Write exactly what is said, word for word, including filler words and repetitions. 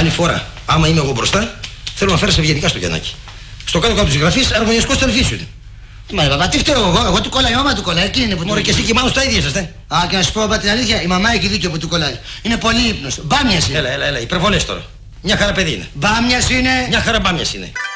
Άλλη φορά, άμα είμαι εγώ μπροστά, θέλω να φέρεις ευγενικά στο Γιαννάκι. Στο κάτω-κάτω της γραφής, αργωνιασκός τελφίσου είναι. Μα μπαμπά, τι φταίω εγώ, εγώ του κολλάει, η μαμά του κολλάει, εκεί είναι που του... Μωρέ και εσύ και η μάνα τα ίδια είσαστε. Α, και να σου πω μπα την αλήθεια, η μαμά έχει δίκιο που του κολλάει. Είναι πολύ ύπνος, μπάμιας είναι. Έλα, έλα, έλα, υπερβολές τώρα. Μια χαρά παιδί είναι. Μπάμιας είναι. Μια χαρά μπάμιας είναι.